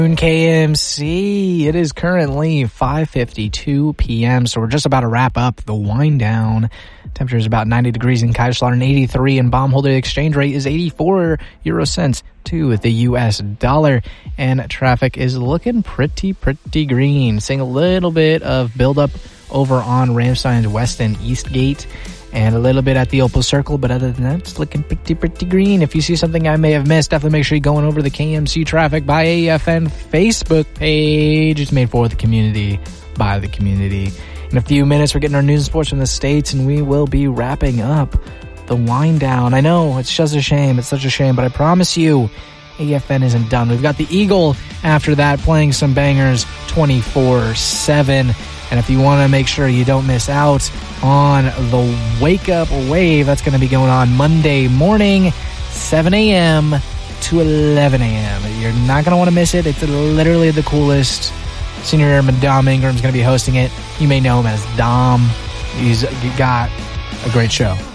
KMC. It is currently 5:52 p.m., so we're just about to wrap up the wind down. Temperature is about 90 degrees in Kaiserslautern, 83, and Baumholder exchange rate is 84 euro cents to the U.S. dollar. And traffic is looking pretty green. Seeing a little bit of buildup over on Ramstein's West and East Gate, and a little bit at the Opal Circle, but other than that, it's looking pretty green. If you see something I may have missed, definitely make sure you're going over to the KMC Traffic by AFN Facebook page. It's made for the community, by the community. In a few minutes, we're getting our news and sports from the States, and we will be wrapping up the wind down. I know, it's just a shame. It's such a shame, but I promise you, AFN isn't done. We've got the Eagle after that playing some bangers 24/7. And if you want to make sure you don't miss out on the Wake Up Wave, that's going to be going on Monday morning, 7 a.m. to 11 a.m. You're not going to want to miss it. It's literally the coolest. Senior Airman Dom Ingram's going to be hosting it. You may know him as Dom. He's got a great show.